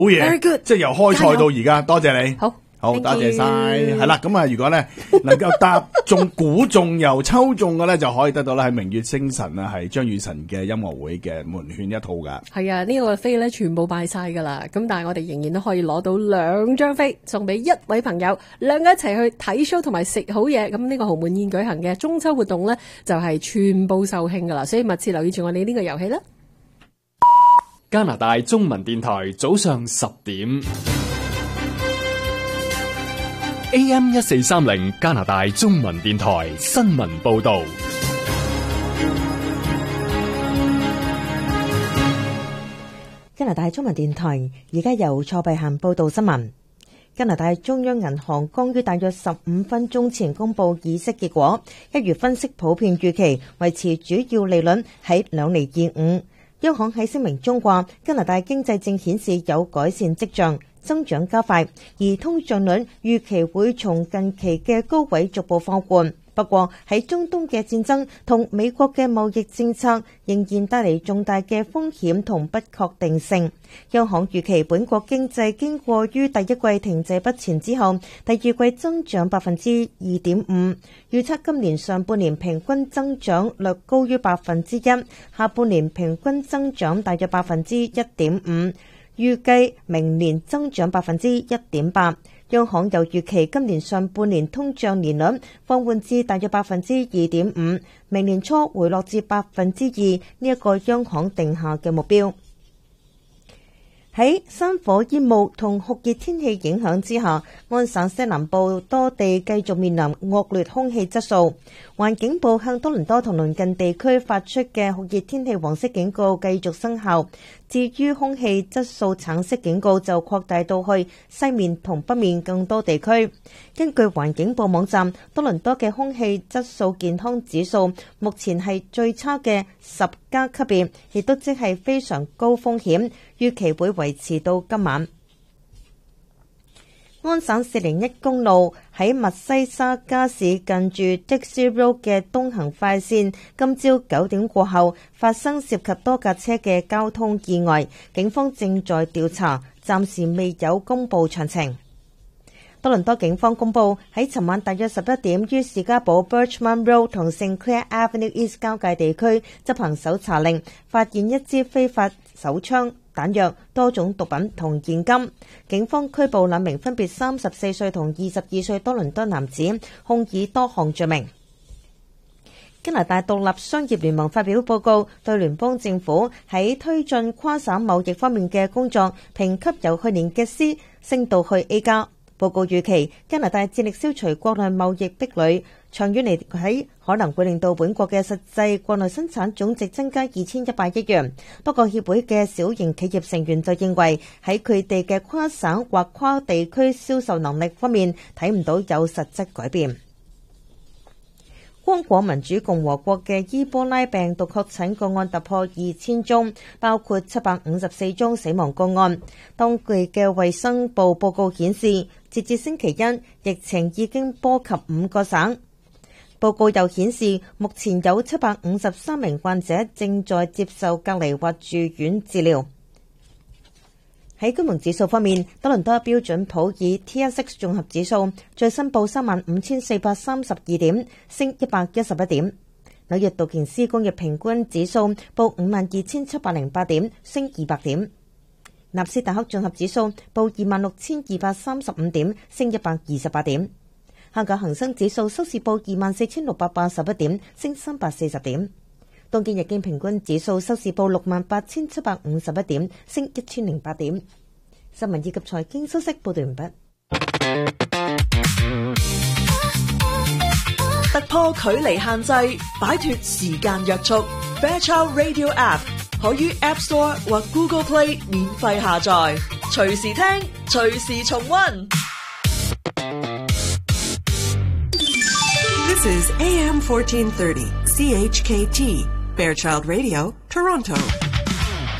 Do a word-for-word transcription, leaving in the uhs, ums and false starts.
好嘢 Very good 即係由開賽到而家，多謝你。 好。 好， Thank 多謝晒。 you 係啦，咁啊，如果咧能夠答中、估中又抽中嘅咧，就可以得到咧係明月星辰啊，係張雨晨嘅音樂會嘅門券一套噶。 係啊，呢、這個飛咧全部賣晒噶啦，咁但係我哋仍然都可以攞到兩張飛送俾一位朋友，兩個一齊去睇 show 同埋食好嘢。咁呢個豪門宴舉行嘅中秋活動咧，就係、是、全部售罄噶啦，所以密切留意住我哋呢個遊戲啦。 加拿大中文電台早上十點。A M 一四三零加拿大中文電台新聞報道。 加拿大中文電台而家由蔡碧嫻報道新聞。加拿大中央銀行剛於大約十五分鐘前公布議息結果，一如分析普遍預期，維持主要利率喺兩厘二五。央行喺聲明中話，加拿大經濟正顯示有改善跡象，增長加快，而通脹率預期會從近期嘅高位逐步放緩。不過喺中東嘅戰爭同美國嘅貿易政策仍然帶嚟重大嘅風險同不確定性。央行預期本國經濟經過於第一季停滯不前之後，第二季增長百分之二點五，預測今年上半年平均增長略高於百分之一，下半年平均增長大約百分之一點五，預計明年增長百分之一點八。央行又預期今年上半年通脹年率放緩至大約百分之二點五，明年初回落至百分之二，呢一個央行定下嘅目標。喺山火煙霧同酷熱天氣影響之下，安省西南部多地繼續面臨惡劣空氣質素。環境部向多倫多同鄰近地區發出嘅酷熱天氣黃色警告繼續生效。至於空氣質素橙色警告就擴大到去西面同北面更多地區。根據環境部網站，多倫多嘅空氣質素健康指數目前係最差嘅十加級別，亦都即係非常高風險，預期會維持到今晚。安省四零一公路喺密西沙加市近住 Dixie Road 嘅東行快線，今朝九點過後發生涉及多架車嘅交通意外，警方正在調查，暫時未有公布詳情。多倫多警方公布喺尋晚大約十一點於士嘉堡 Birchmount Road 同 Saint Clair Avenue East 交界地區執行搜查令，發現一支非法手槍、彈藥、多種毒品同現金。警方拘捕兩名分別三十四歲同二十二歲多倫多男子，控以多項罪名。加拿大獨立商業聯盟發表報告，對聯邦政府喺推進跨省貿易方面嘅工作評級由去年嘅 C 升到去 A 加。報告預期加拿大致力消除國內貿易壁壘，長遠嚟睇可能會令到本國嘅實際國內生產總值增加二千一百億元。不過協會嘅小型企業成員就認為喺佢哋嘅跨省或跨地區銷售能力方面睇唔到有實質改變。剛果民主共和國嘅伊波拉病毒確診個案突破二千宗，包括七百五十四宗死亡個案。當地嘅衛生部報告顯示，截至星期一，疫情已經波及五個省。報告又顯示，目前有七百五十三名患者正在接受隔離或住院治療。喺金融指數方面，多倫多標準普爾 T S X 綜合指數最新報三萬五千四百三十二點，升一百一十一點。紐約道瓊斯工業平均指數報五萬二千七百零八點，升二百點。納斯達克綜合指數報二萬六千二百三十五點，升一百二十八點。香港恒生指數收市報二萬四千六百八十一點，升三百四十點。東京日經平均指數收市報六萬八千七百五十一點，升一千零八點。新聞以及財經消息報道完畢。 突破距離限制，擺脫時間約束。Fairchild Radio App 可於 App Store 或 Google Play 免費下載，隨時聽，隨時重溫。 This is A M fourteen thirty C H K T Fairchild Radio, Toronto.